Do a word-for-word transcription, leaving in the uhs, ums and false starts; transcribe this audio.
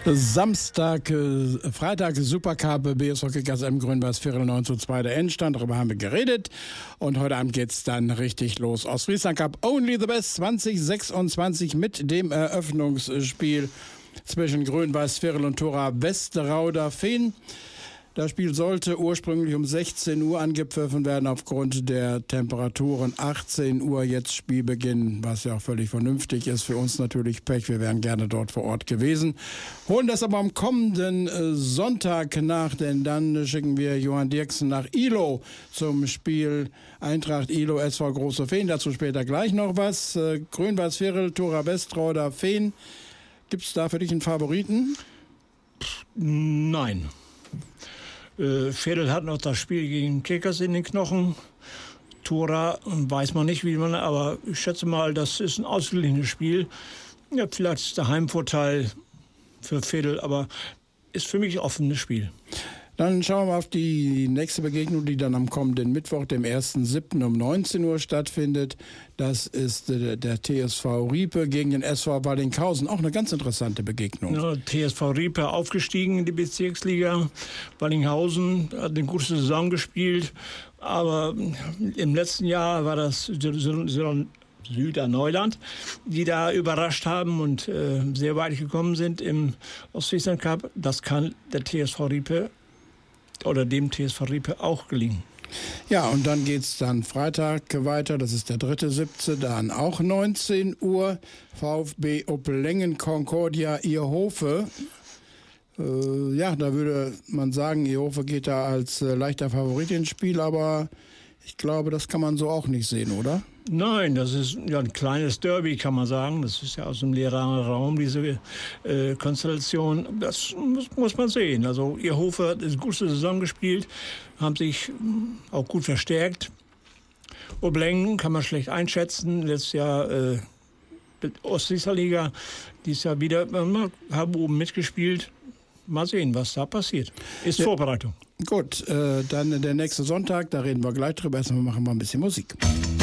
Samstag, äh, Freitag Supercup, B S Hockey Gas M Grün-Weiß-Virel neun zu zwei der Endstand, darüber haben wir geredet. Und heute Abend geht's dann richtig los. Ostfriesland Cup Only the Best zwanzig sechsundzwanzig mit dem Eröffnungsspiel zwischen Grün-Weiß-Virel und Thora Westerauder-Fehn. Das Spiel sollte ursprünglich um sechzehn Uhr angepfiffen werden, aufgrund der Temperaturen. achtzehn Uhr jetzt Spielbeginn, was ja auch völlig vernünftig ist. Für uns natürlich Pech, wir wären gerne dort vor Ort gewesen. Holen das aber am kommenden äh, Sonntag nach, denn dann schicken wir Johann Dirksen nach Ilo zum Spiel Eintracht Ilo S V Große Fehn. Dazu später gleich noch was. Äh, Grün-Weiß-Virel, Thora Westerauder-Fehn. Gibt es da für dich einen Favoriten? Nein. Äh, Virel hat noch das Spiel gegen Kickers in den Knochen. Thora weiß man nicht, wie man, aber ich schätze mal, das ist ein ausgeglichenes Spiel. Ja, vielleicht ist der Heimvorteil für Virel, aber ist für mich ein offenes Spiel. Dann schauen wir auf die nächste Begegnung, die dann am kommenden Mittwoch, dem ersten siebten um neunzehn Uhr stattfindet. Das ist äh, der T S V Riepe gegen den S V Wallinghausen. Auch eine ganz interessante Begegnung. Ja, T S V Riepe aufgestiegen in die Bezirksliga. Wallinghausen hat eine gute Saison gespielt. Aber im letzten Jahr war das Süderneuland, die da überrascht haben und äh, sehr weit gekommen sind im Ostfriesland Cup. Das kann der T S V Riepe oder dem T S V Riepe auch gelingen. Ja, und dann geht es dann Freitag weiter, das ist der dritte siebte, dann auch neunzehn Uhr, VfB Oppelängen Concordia Ierhofe. Äh, ja, da würde man sagen, Ierhofe geht da als äh, leichter Favorit ins Spiel, aber ich glaube, das kann man so auch nicht sehen, oder? Nein, das ist ja ein kleines Derby, kann man sagen. Das ist ja aus dem leeren Raum, diese äh, Konstellation. Das muss, muss man sehen. Also Ierhofe hat eine gute Saison gespielt, haben sich auch gut verstärkt. Obleng kann man schlecht einschätzen. Letztes Jahr äh, Ostfriesland-Liga, dieses Jahr wieder, äh, haben oben mitgespielt. Mal sehen, was da passiert. Ist ja Vorbereitung. Gut, äh, dann der nächste Sonntag, da reden wir gleich drüber. Erstmal machen wir ein bisschen Musik.